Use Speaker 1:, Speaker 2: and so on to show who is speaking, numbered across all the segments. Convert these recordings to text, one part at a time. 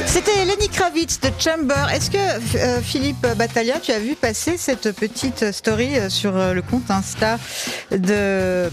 Speaker 1: C'était Lenny Kravitz de Chamber. Est-ce que Philippe Battaglia, tu as vu passer cette petite story sur le compte Insta de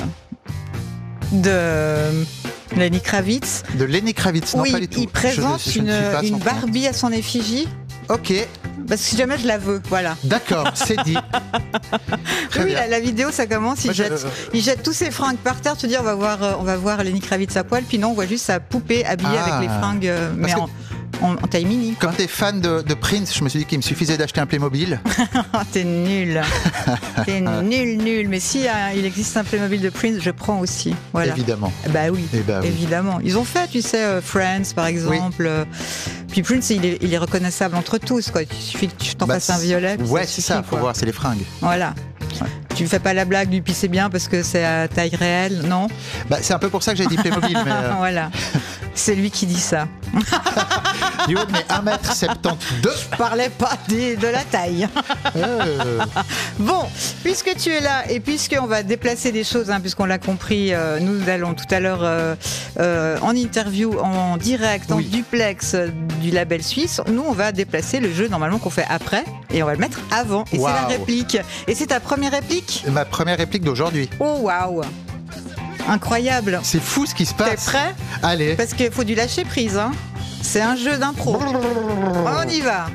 Speaker 1: Lenny Kravitz?
Speaker 2: De Lenny Kravitz, non,
Speaker 1: oui,
Speaker 2: pas du tout.
Speaker 1: Il présente
Speaker 2: je ne suis pas à
Speaker 1: une
Speaker 2: son compte.
Speaker 1: Barbie à son effigie.
Speaker 2: Ok,
Speaker 1: Parce que si jamais je la veux, voilà.
Speaker 2: d'accord, c'est dit. Très
Speaker 1: Oui,
Speaker 2: bien.
Speaker 1: la vidéo, ça commence,
Speaker 2: Moi,
Speaker 1: il jette tous ses fringues par terre, tu dis on va voir Lenny Kravitz à poil, puis non, on voit juste sa poupée habillée avec les fringues, mais
Speaker 2: que-
Speaker 1: en taille mini.
Speaker 2: Comme t'es fan de Prince, je me suis dit qu'il me suffisait d'acheter un Playmobil.
Speaker 1: Oh, t'es nul. T'es nul. Mais si il existe un Playmobil de Prince, je prends aussi. Voilà.
Speaker 2: Évidemment.
Speaker 1: Bah oui,
Speaker 2: Eh ben oui.
Speaker 1: évidemment. Ils ont fait, tu sais, Friends par exemple. Puis Prince, il est reconnaissable entre tous, quoi. Il suffit que tu t'en passes un violet. puis
Speaker 2: Ouais,
Speaker 1: ça
Speaker 2: c'est
Speaker 1: suffit,
Speaker 2: ça, faut
Speaker 1: quoi.
Speaker 2: voir, c'est les fringues.
Speaker 1: Voilà.
Speaker 2: Ouais.
Speaker 1: Tu me fais pas la blague du pisser bien parce que c'est à taille réelle, non?
Speaker 2: Bah, c'est un peu pour ça que j'ai dit Playmobil, mais
Speaker 1: Voilà. C'est lui qui dit ça.
Speaker 2: du haut de mes 1m72.
Speaker 1: Je parlais pas de la taille. Bon, puisque tu es là et puisqu'on va déplacer des choses, puisqu'on l'a compris, nous allons tout à l'heure en interview, en direct, en duplex du label suisse. Nous, on va déplacer le jeu normalement qu'on fait après et on va le mettre avant. Et c'est la
Speaker 2: Waouh.
Speaker 1: réplique. Et c'est ta première réplique?
Speaker 2: Ma première réplique d'aujourd'hui.
Speaker 1: Oh waouh! Incroyable.
Speaker 2: C'est fou ce qui se
Speaker 1: T'es
Speaker 2: passe.
Speaker 1: prêt?
Speaker 2: Allez.
Speaker 1: Parce qu'il faut du lâcher prise. C'est un jeu d'impro. On y va.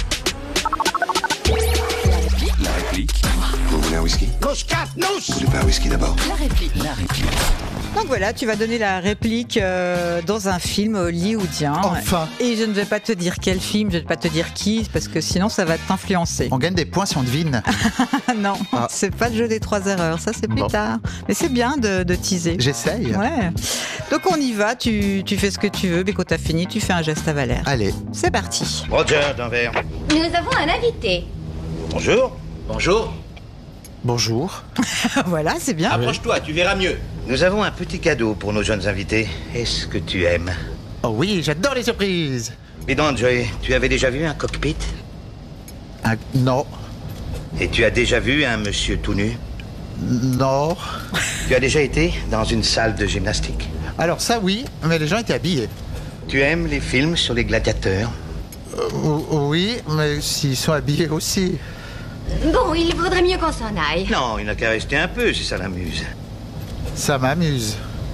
Speaker 3: La réplique. Vous voulez un whisky? Vous voulez pas un whisky d'abord?
Speaker 4: La réplique.
Speaker 1: Donc voilà, tu vas donner la réplique dans un film hollywoodien.
Speaker 2: Enfin.
Speaker 1: Et je ne vais pas te dire quel film, je ne vais pas te dire qui, parce que sinon ça va t'influencer.
Speaker 2: On gagne des points si on devine.
Speaker 1: Non,
Speaker 2: Ah.
Speaker 1: c'est pas le jeu des 3 erreurs, ça c'est plus
Speaker 2: Bon.
Speaker 1: tard. Mais c'est bien de teaser.
Speaker 2: J'essaye.
Speaker 1: Ouais. Donc on y va, tu fais ce que tu veux, mais quand t'as fini, tu fais un geste à Valère.
Speaker 2: Allez.
Speaker 1: C'est parti.
Speaker 5: Roger, d'un verre.
Speaker 6: Nous avons un invité.
Speaker 5: Bonjour. Bonjour.
Speaker 2: Bonjour.
Speaker 1: Voilà, c'est bien.
Speaker 5: Approche-toi, tu verras mieux. Nous avons un petit cadeau pour nos jeunes invités. Est-ce que tu aimes?
Speaker 2: Oh oui, j'adore les surprises.
Speaker 5: Dis donc, Joey, tu avais déjà vu un cockpit?
Speaker 2: Non.
Speaker 5: Et tu as déjà vu un monsieur tout nu?
Speaker 2: Non.
Speaker 5: Tu as déjà été dans une salle de gymnastique?
Speaker 2: Alors ça oui, mais les gens étaient habillés.
Speaker 5: Tu aimes les films sur les gladiateurs?
Speaker 2: Oui, mais s'ils sont habillés aussi.
Speaker 6: Bon, il vaudrait mieux qu'on s'en aille.
Speaker 5: Non, il n'a qu'à rester un peu si ça l'amuse.
Speaker 2: Ça m'amuse.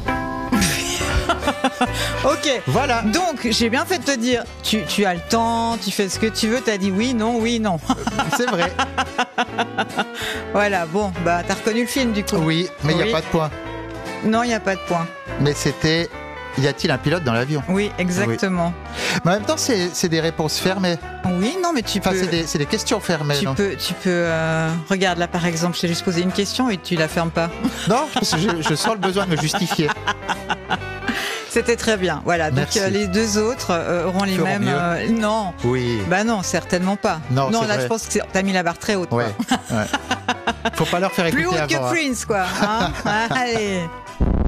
Speaker 1: Ok.
Speaker 2: Voilà.
Speaker 1: Donc, j'ai bien fait de te dire, tu as le temps, tu fais ce que tu veux, t'as dit oui, non.
Speaker 2: C'est vrai.
Speaker 1: Voilà, bon, bah t'as reconnu le film du coup.
Speaker 2: Oui, mais il n'y
Speaker 1: Oui.
Speaker 2: a pas de point.
Speaker 1: Non, il n'y a pas de point.
Speaker 2: Mais c'était... Y a-t-il un pilote dans l'avion?
Speaker 1: Oui, exactement.
Speaker 2: Mais en même temps, c'est des réponses fermées.
Speaker 1: Oui, non, mais tu
Speaker 2: Enfin,
Speaker 1: peux...
Speaker 2: c'est des questions fermées.
Speaker 1: Tu
Speaker 2: non
Speaker 1: peux, regarde là par exemple, je t'ai juste posé une question et tu la fermes pas.
Speaker 2: Non, parce que je sens le besoin de me justifier.
Speaker 1: C'était très bien, voilà. Donc
Speaker 2: Merci.
Speaker 1: les deux autres auront les
Speaker 2: Feront
Speaker 1: mêmes.
Speaker 2: mieux.
Speaker 1: Non.
Speaker 2: Oui.
Speaker 1: Bah non, certainement pas.
Speaker 2: Non, c'est
Speaker 1: là
Speaker 2: vrai.
Speaker 1: je pense que t'as mis la barre très haute.
Speaker 2: Ouais.
Speaker 1: Quoi.
Speaker 2: Ouais. Faut pas leur faire écouter
Speaker 1: Plus haute que
Speaker 2: avant. Hein.
Speaker 1: Prince, quoi. Hein. Allez.